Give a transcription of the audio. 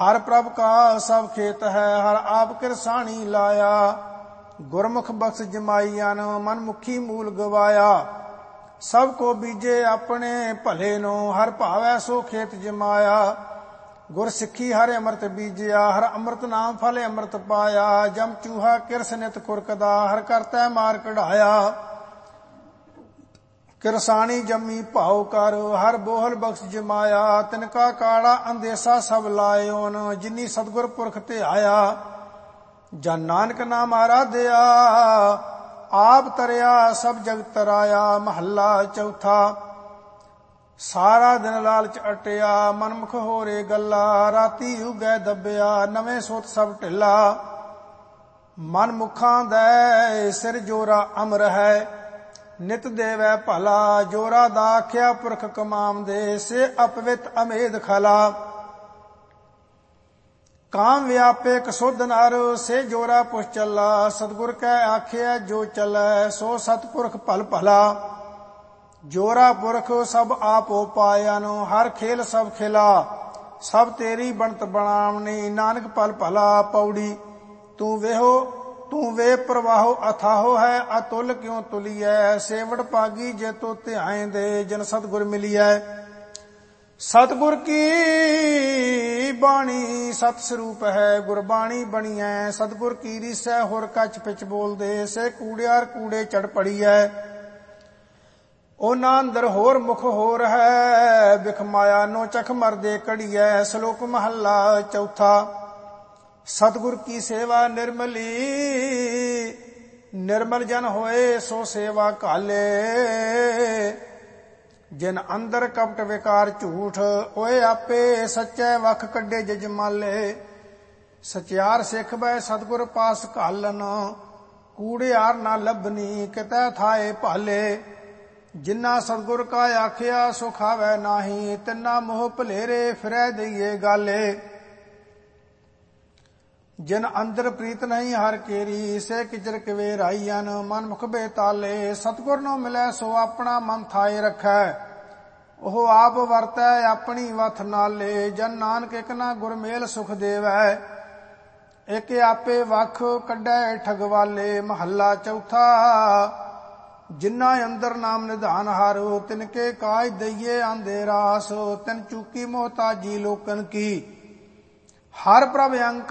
हर प्रभ का सब खेत है, हर आप किरसानी लाया। गुरमुख बख्श जमाईयान, मन मुखी मूल गवाया। सब को बीजे अपने भले नो, हर भावै सो खेत जमाया। गुर सिक्खी हर अमृत बीजिया, हर अमृत नाम फल अमृत पाया। जम चूहा किरस नित खुरकदा, हर करतै मार कढ़ाया। किरसानी जमी भाव कर, हर बोहल बख्श जमाया। तिनका काड़ा अंदेसा सब लायोन, जिनी सतगुर पुरख ते आया। जन नानक नाम आराध्या, आप तरया सब जगत तराया। महला चौथा। सारा दिन लालच अटिया, मनमुख होरे गल्ला। राती उगै दबिया, नवें सोत सब ढिला। मन मुखां दै सिर जोरा अमर है, नित देवै भला। जोरा दाख्या पुरख कमाम दे, से अपवित अमेध खला। काम व्यापे कसुध नर, से जोरा पुछ चला। सतगुर कै आखिया जो चलै, सो सतपुरख भल भला। जोरा पुरख सब आपो पायन, हर खेल सब खिला। सब तेरी बनत बनावनी, नानक पल भला। पौड़ी। तू वे प्रवाहो अथाहो है, अतुल क्यों तुलियै। सेवड़ पागी जे तो ध्यान दे, जन सतगुर मिलियै। सतगुर की बाणी सत स्वरूप है, गुरबाणी बणियै। सतगुर की रीसै होर कछ पिछ बोल दे, से कूड़ियार कूड़े चढ़ पड़ियै। ओना अंदर होर मुख होर है, बिख माया नो चख मरदे कड़ियै। श्लोक महला चौथा। सतगुर की सेवा निर्मली, निर्मल जन होए सो सेवा काले। जिन अंदर कपट विकार झूठ, ओए आपे सच्चे वख कड्डे जजमाले। सचियार सिख बै सतगुर पास घालन, कूड़ियार ना लभनी कितै थाए भाले। जिन्ना सतगुर का आखिया सो खावै नाही, तिन्ना मोह भलेरे फिरै दईए गाले। जिन अंदर प्रीत नहीं हर केरी, से किचर किवेर आईयन। मन मुख बेताले, सतगुर नो मिलै सो अपना मन थाए रखै। ओह आप वरतै अपनी वथ नाले, जन नानक इक ना गुरमेल सुख देवै। एक आपे वख कड्डै ठगवाले। महला चौथा। जिन्ना अंदर नाम निधान हर, तिनके काज दईए आंदे रास। तिन चूकी मोहताजी लोकन की, हर प्रभ अंक